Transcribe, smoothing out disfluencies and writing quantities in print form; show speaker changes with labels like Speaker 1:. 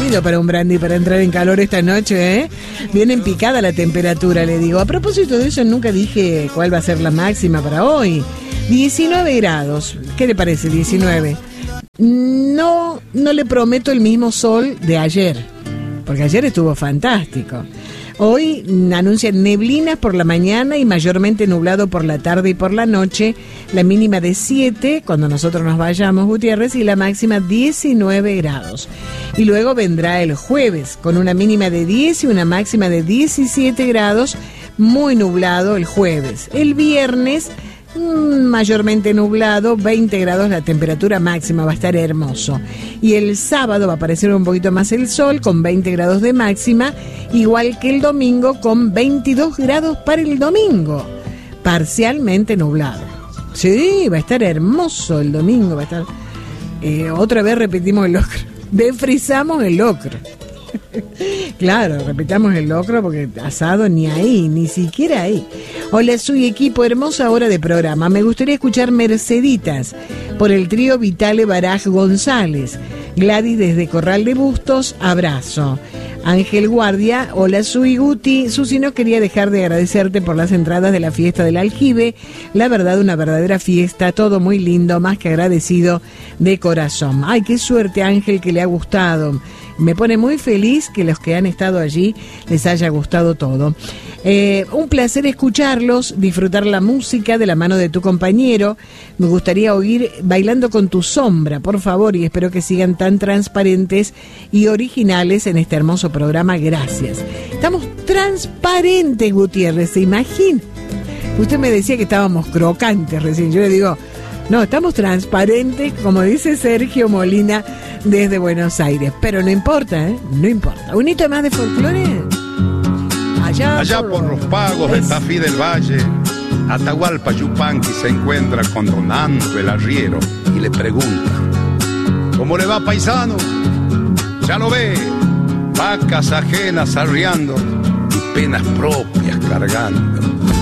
Speaker 1: rápido para un brandy para entrar en calor esta noche, ¿eh? Viene en picada la temperatura, le digo. A propósito de eso, nunca dije cuál va a ser la máxima para hoy. 19 grados. ¿Qué le parece, 19? No le prometo el mismo sol de ayer, porque ayer estuvo fantástico. Hoy anuncian neblinas por la mañana y mayormente nublado por la tarde y por la noche. La mínima de 7, cuando nosotros nos vayamos, Gutiérrez, y la máxima 19 grados. Y luego vendrá el jueves, con una mínima de 10 y una máxima de 17 grados, muy nublado el jueves. El viernes, mayormente nublado, 20 grados la temperatura máxima, va a estar hermoso. Y el sábado va a aparecer un poquito más el sol con 20 grados de máxima, igual que el domingo con 22 grados para el domingo, parcialmente nublado. Sí, va a estar hermoso el domingo, va a estar... otra vez repetimos el locro, desfrizamos el locro. Claro, repitamos el locro porque asado ni ahí, ni siquiera ahí. Hola, soy equipo, hermosa hora de programa. Me gustaría escuchar Merceditas por el trío Vitale Baraj González. Gladys desde Corral de Bustos, abrazo. Ángel Guardia, hola Sui Guti. Susi, no quería dejar de agradecerte por las entradas de la fiesta del Aljibe. La verdad, una verdadera fiesta, todo muy lindo, más que agradecido de corazón. Ay, qué suerte, Ángel, que le ha gustado. Me pone muy feliz que los que han estado allí les haya gustado todo. Un placer escucharlos, disfrutar la música de la mano de tu compañero. Me gustaría oír Bailando con tu sombra, por favor, y espero que sigan tan transparentes y originales en este hermoso programa. Gracias. Estamos transparentes, Gutiérrez, ¿se imagina? Usted me decía que estábamos crocantes recién. Yo le digo, no, estamos transparentes, como dice Sergio Molina desde Buenos Aires. Pero no importa, ¿eh? No importa. ¿Un hito más de folclore?
Speaker 2: Allá por los pagos de Tafí del Valle, Atahualpa Yupanqui se encuentra con don Anto el arriero y le pregunta: ¿cómo le va, paisano? Ya lo ve, vacas ajenas arriando y penas propias cargando.